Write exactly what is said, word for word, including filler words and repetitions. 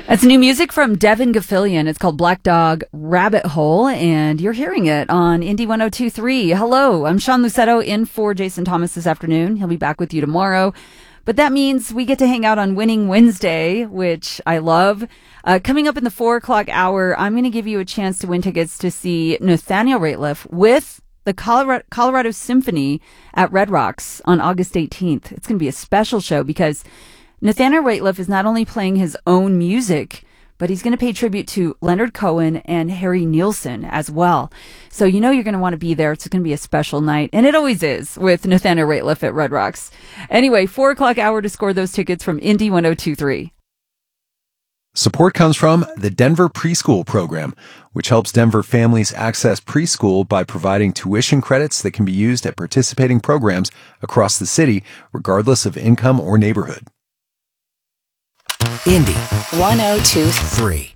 That's new music from Devin Gaffilian. It's called Black Dog Rabbit Hole, and you're hearing it on Indie one oh two point three. Hello, I'm Sean Lucetto in for Jason Thomas this afternoon. He'll be back with you tomorrow. But that means we get to hang out on Winning Wednesday, which I love. Uh, coming up in the four o'clock hour, I'm going to give you a chance to win tickets to see Nathaniel Rateliff with the Colorado, Colorado Symphony at Red Rocks on August eighteenth. It's going to be a special show because Nathaniel Rateliff is not only playing his own music, but he's going to pay tribute to Leonard Cohen and Harry Nilsson as well. So you know you're going to want to be there. It's going to be a special night, and it always is with Nathaniel Rateliff at Red Rocks. Anyway, four o'clock hour to score those tickets from Indie one oh two point three. Support comes from the Denver Preschool Program, which helps Denver families access preschool by providing tuition credits that can be used at participating programs across the city, regardless of income or neighborhood. Indie one oh two point three.